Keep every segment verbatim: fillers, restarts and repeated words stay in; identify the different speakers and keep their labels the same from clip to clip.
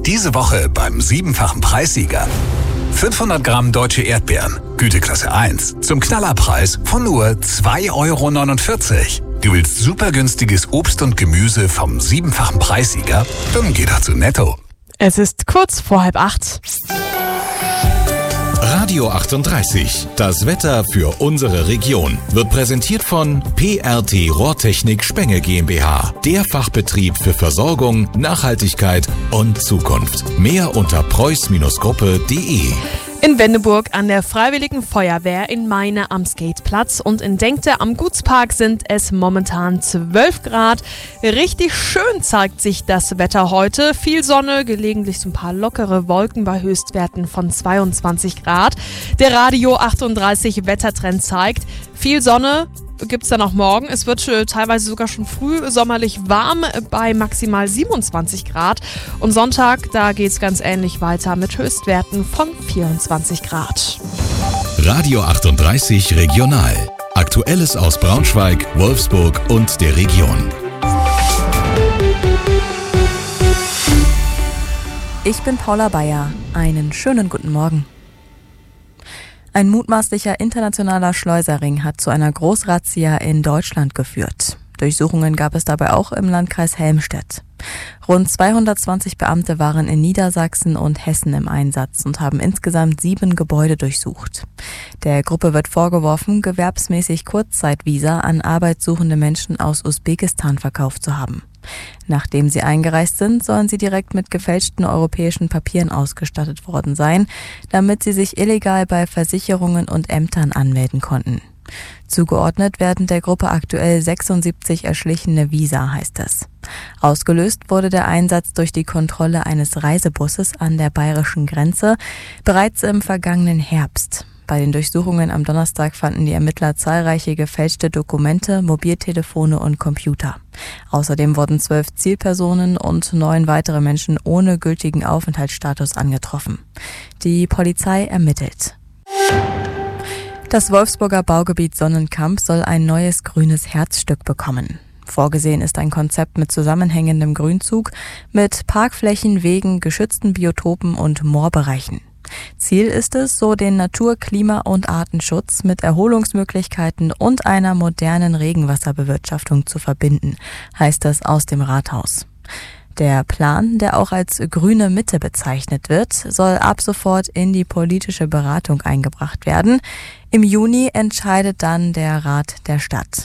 Speaker 1: Diese Woche beim siebenfachen Preissieger. fünfhundert Gramm deutsche Erdbeeren, Güteklasse eins, zum Knallerpreis von nur zwei Euro neunundvierzig. Du willst super günstiges Obst und Gemüse vom siebenfachen Preissieger? Dann geh doch zu Netto.
Speaker 2: Es ist kurz vor halb acht.
Speaker 3: Radio achtunddreißig, das Wetter für unsere Region, wird präsentiert von P R T Rohrtechnik Spenge GmbH, der Fachbetrieb für Versorgung, Nachhaltigkeit und Zukunft. Mehr unter preuß Gruppe punkt de.
Speaker 2: In Wendeburg an der Freiwilligen Feuerwehr in Meine am Skateplatz und in Denkte am Gutspark sind es momentan zwölf Grad. Richtig schön zeigt sich das Wetter heute. Viel Sonne, gelegentlich so ein paar lockere Wolken bei Höchstwerten von zweiundzwanzig Grad. Der Radio achtunddreißig Wettertrend zeigt, viel Sonne gibt es dann auch morgen. Es wird äh, teilweise sogar schon früh sommerlich warm bei maximal siebenundzwanzig Grad. Und Sonntag, da geht es ganz ähnlich weiter mit Höchstwerten von vierundzwanzig Grad.
Speaker 3: Radio achtunddreißig Regional. Aktuelles aus Braunschweig, Wolfsburg und der Region.
Speaker 4: Ich bin Paula Bayer. Einen schönen guten Morgen. Ein mutmaßlicher internationaler Schleuserring hat zu einer Großrazzia in Deutschland geführt. Durchsuchungen gab es dabei auch im Landkreis Helmstedt. Rund zweihundertzwanzig Beamte waren in Niedersachsen und Hessen im Einsatz und haben insgesamt sieben Gebäude durchsucht. Der Gruppe wird vorgeworfen, gewerbsmäßig Kurzzeitvisa an arbeitssuchende Menschen aus Usbekistan verkauft zu haben. Nachdem sie eingereist sind, sollen sie direkt mit gefälschten europäischen Papieren ausgestattet worden sein, damit sie sich illegal bei Versicherungen und Ämtern anmelden konnten. Zugeordnet werden der Gruppe aktuell sechsundsiebzig erschlichene Visa, heißt es. Ausgelöst wurde der Einsatz durch die Kontrolle eines Reisebusses an der bayerischen Grenze bereits im vergangenen Herbst. Bei den Durchsuchungen am Donnerstag fanden die Ermittler zahlreiche gefälschte Dokumente, Mobiltelefone und Computer. Außerdem wurden zwölf Zielpersonen und neun weitere Menschen ohne gültigen Aufenthaltsstatus angetroffen. Die Polizei ermittelt. Das Wolfsburger Baugebiet Sonnenkamp soll ein neues grünes Herzstück bekommen. Vorgesehen ist ein Konzept mit zusammenhängendem Grünzug, mit Parkflächen, Wegen, geschützten Biotopen und Moorbereichen. Ziel ist es, so den Natur-, Klima- und Artenschutz mit Erholungsmöglichkeiten und einer modernen Regenwasserbewirtschaftung zu verbinden, heißt es aus dem Rathaus. Der Plan, der auch als grüne Mitte bezeichnet wird, soll ab sofort in die politische Beratung eingebracht werden. Im Juni entscheidet dann der Rat der Stadt.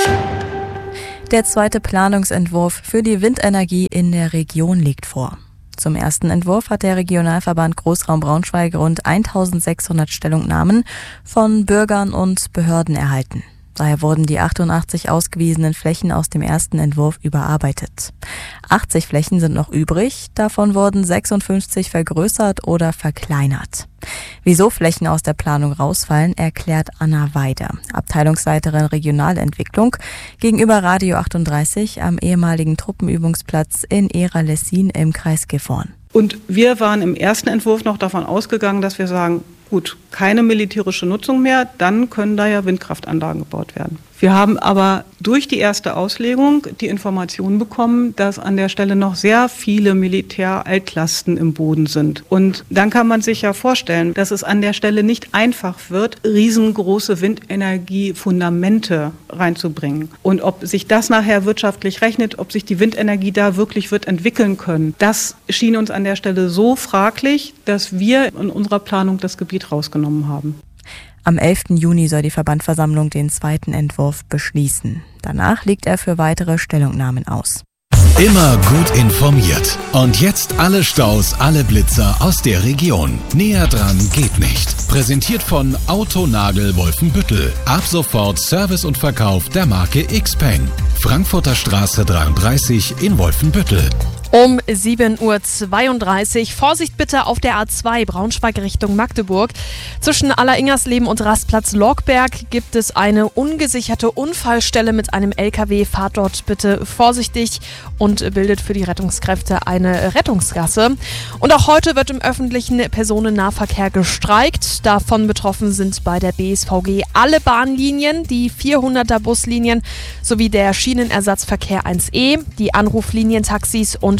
Speaker 4: Der zweite Planungsentwurf für die Windenergie in der Region liegt vor. Zum ersten Entwurf hat der Regionalverband Großraum Braunschweig rund eintausendsechshundert Stellungnahmen von Bürgern und Behörden erhalten. Daher wurden die achtundachtzig ausgewiesenen Flächen aus dem ersten Entwurf überarbeitet. achtzig Flächen sind noch übrig, davon wurden sechsundfünfzig vergrößert oder verkleinert. Wieso Flächen aus der Planung rausfallen, erklärt Anna Weide, Abteilungsleiterin Regionalentwicklung, gegenüber Radio achtunddreißig am ehemaligen Truppenübungsplatz in Ehra-Lessin im Kreis Gifhorn.
Speaker 5: Und wir waren im ersten Entwurf noch davon ausgegangen, dass wir sagen, gut, keine militärische Nutzung mehr, dann können da ja Windkraftanlagen gebaut werden. Wir haben aber durch die erste Auslegung die Information bekommen, dass an der Stelle noch sehr viele Militäraltlasten im Boden sind. Und dann kann man sich ja vorstellen, dass es an der Stelle nicht einfach wird, riesengroße Windenergiefundamente reinzubringen. Und ob sich das nachher wirtschaftlich rechnet, ob sich die Windenergie da wirklich wird entwickeln können, das schien uns an der Stelle so fraglich, dass wir in unserer Planung das Gebiet rausgenommen haben.
Speaker 4: Am elften Juni soll die Verbandversammlung den zweiten Entwurf beschließen. Danach liegt er für weitere Stellungnahmen aus.
Speaker 3: Immer gut informiert. Und jetzt alle Staus, alle Blitzer aus der Region. Näher dran geht nicht. Präsentiert von Autonagel Wolfenbüttel. Ab sofort Service und Verkauf der Marke Xpeng. Frankfurter Straße dreiunddreißig in Wolfenbüttel.
Speaker 2: Um sieben Uhr zweiunddreißig. Vorsicht bitte auf der A zwei Braunschweig Richtung Magdeburg. Zwischen Alleringers-Leben und Rastplatz Lorgberg gibt es eine ungesicherte Unfallstelle mit einem L K W. Fahrt dort bitte vorsichtig und bildet für die Rettungskräfte eine Rettungsgasse. Und auch heute wird im öffentlichen Personennahverkehr gestreikt. Davon betroffen sind bei der B S V G alle Bahnlinien, die vierhunderter Buslinien sowie der Schienenersatzverkehr eins E, die Anruflinientaxis und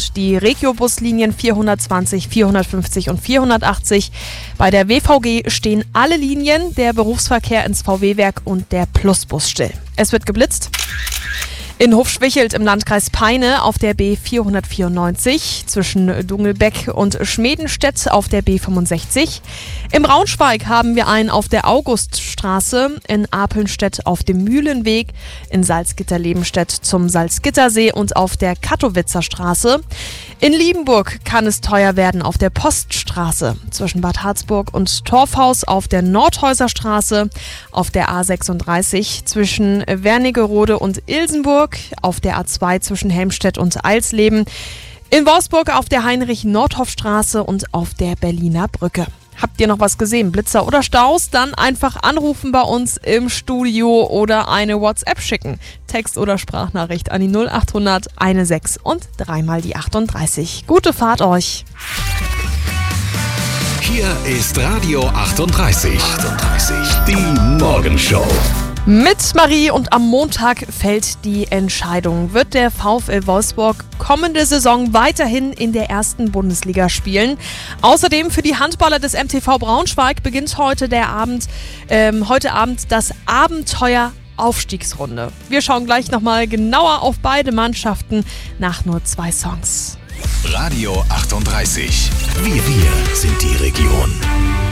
Speaker 2: und die Regiobuslinien vierhundertzwanzig, vierhundertfünfzig und vierhundertachtzig. Bei der W V G stehen alle Linien, der Berufsverkehr ins V W-Werk und der Plusbus still. Es wird geblitzt. In Hofschwichelt im Landkreis Peine auf der B vierhundertvierundneunzig, zwischen Dungelbeck und Schmedenstedt auf der B fünfundsechzig. Im Braunschweig haben wir einen auf der Auguststraße, in Apelnstedt auf dem Mühlenweg, in Salzgitter-Lebenstedt zum Salzgittersee und auf der Kattowitzer Straße. In Liebenburg kann es teuer werden auf der Poststraße, zwischen Bad Harzburg und Torfhaus auf der Nordhäuser Straße, auf der A sechsunddreißig zwischen Wernigerode und Ilsenburg, auf der A zwei zwischen Helmstedt und Eilsleben, in Wolfsburg auf der Heinrich-Nordhoff-Straße und auf der Berliner Brücke. Habt ihr noch was gesehen, Blitzer oder Staus? Dann einfach anrufen bei uns im Studio oder eine WhatsApp schicken. Text- oder Sprachnachricht an die null achthundert sechzehn und dreimal die achtunddreißig. Gute Fahrt euch!
Speaker 3: Hier ist Radio achtunddreißig. achtunddreißig. Die Morgenshow.
Speaker 2: Mit Marie und am Montag fällt die Entscheidung. Wird der VfL Wolfsburg kommende Saison weiterhin in der ersten Bundesliga spielen? Außerdem für die Handballer des M T V Braunschweig beginnt heute der Abend, ähm, heute Abend das Abenteuer Aufstiegsrunde. Wir schauen gleich nochmal genauer auf beide Mannschaften nach nur zwei Songs.
Speaker 3: Radio achtunddreißig. Wir, wir sind die Region.